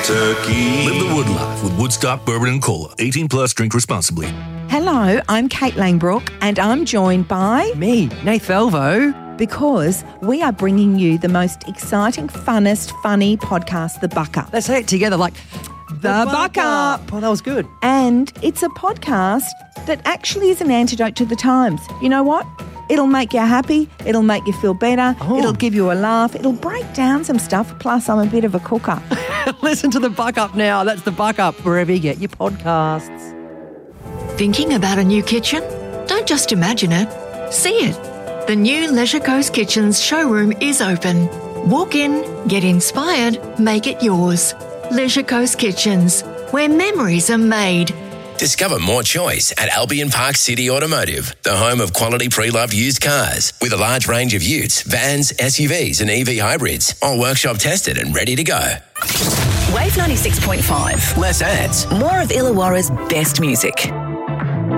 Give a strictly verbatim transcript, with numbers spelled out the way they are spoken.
turkey. Live the Wood life with Woodstock Bourbon and Cola. eighteen plus, drink responsibly. Hello, I'm Kate Langbrook and I'm joined by... Me, Nath Velvo. Because we are bringing you the most exciting, funnest, funny podcast, The Buck Up. Let's say it together like... The, the Buck Up. Oh, that was good. And it's a podcast that actually is an antidote to the times. You know what? It'll make you happy. It'll make you feel better. Oh. It'll give you a laugh. It'll break down some stuff. Plus, I'm a bit of a cooker. Listen to The Buck Up now. That's The Buck Up, wherever you get your podcasts. Thinking about a new kitchen? Don't just imagine it. See it. The new Leisure Coast Kitchens showroom is open. Walk in, get inspired, make it yours. Leisure Coast Kitchens, where memories are made. Discover more choice at Albion Park City Automotive, the home of quality pre-loved used cars with a large range of utes, vans, S U Vs and E V hybrids, all workshop tested and ready to go. Wave ninety-six point five. Less ads. More of Illawarra's best music.